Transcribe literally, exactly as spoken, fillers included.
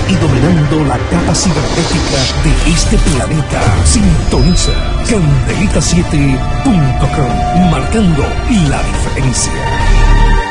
y dominando la capa cibernética de este planeta. Sintoniza Candelita siete punto com, marcando la diferencia.